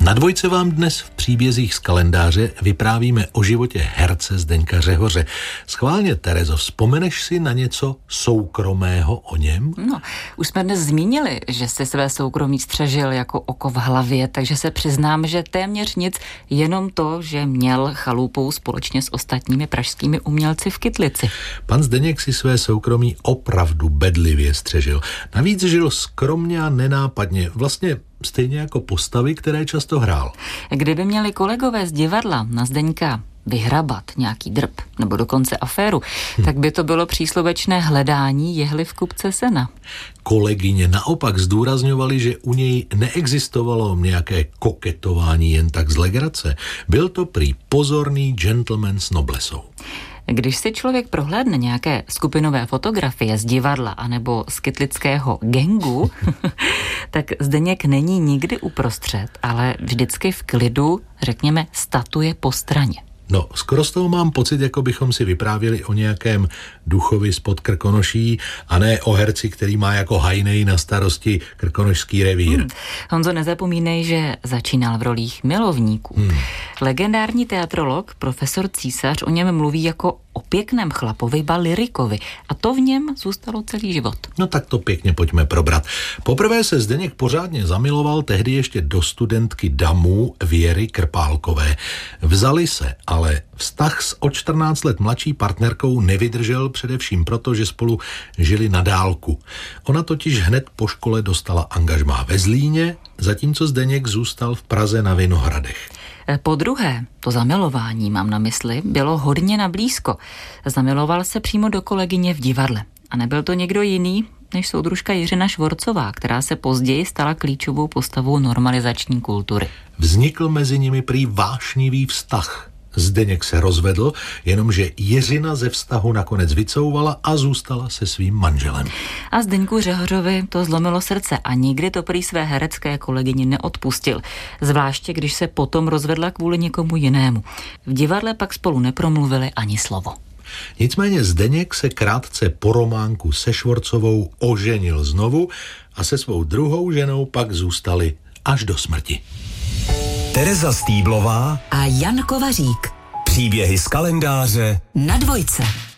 Na Dvojce vám dnes v příbězích z kalendáře vyprávíme o životě herce Zdeňka Řehoře. Schválně, Terezo, vzpomeneš si na něco soukromého o něm? No, už jsme dnes zmínili, že si své soukromí střežil jako oko v hlavě, takže se přiznám, že téměř nic, jenom to, že měl chalupu společně s ostatními pražskými umělci v Kytlici. Pan Zdeněk si své soukromí opravdu bedlivě střežil. Navíc žil skromně a nenápadně, vlastně stejně jako postavy, které často hrál. Kdyby měli kolegové z divadla na Zdeňka vyhrabat nějaký drb nebo dokonce aféru, tak by to bylo příslovečné hledání jehly v kupce sena. Kolegyně naopak zdůrazňovali, že u něj neexistovalo nějaké koketování jen tak z legrace. Byl to prý pozorný gentleman s noblesou. Když si člověk prohlédne nějaké skupinové fotografie z divadla anebo z kytlického gangu, tak Zdeněk není nikdy uprostřed, ale vždycky v klidu, řekněme, statuje po straně. No, skoro z toho mám pocit, jako bychom si vyprávěli o nějakém duchovi spod Krkonoší a ne o herci, který má jako hajnej na starosti krkonošský revír. Honzo, nezapomínej, že začínal v rolích milovníků. Legendární teatrolog profesor Císař o něm mluví jako o pěkném chlapovi, ba lyrikovi. A to v něm zůstalo celý život. No tak to pěkně pojďme probrat. Poprvé se Zdeněk pořádně zamiloval tehdy ještě do studentky Damů Věry Krpálkové. Vzali se, ale vztah s o 14 let mladší partnerkou nevydržel především proto, že spolu žili na dálku. Ona totiž hned po škole dostala angažmá ve Zlíně, zatímco Zdeněk zůstal v Praze na Vinohradech. Po druhé, to zamilování, mám na mysli, bylo hodně nablízko. Zamiloval se přímo do kolegyně v divadle. A nebyl to někdo jiný než soudružka Jiřina Švorcová, která se později stala klíčovou postavou normalizační kultury. Vznikl mezi nimi prý vášnivý vztah. Zdeněk se rozvedl, jenomže Jiřina ze vztahu nakonec vycouvala a zůstala se svým manželem. A Zdeňku Řehořovi to zlomilo srdce a nikdy to prý své herecké kolegyni neodpustil. Zvláště, když se potom rozvedla kvůli někomu jinému. V divadle pak spolu nepromluvili ani slovo. Nicméně Zdeněk se krátce po románku se Švorcovou oženil znovu a se svou druhou ženou pak zůstali až do smrti. Tereza Stýblová a Jan Kovařík. Příběhy z kalendáře na Dvojce.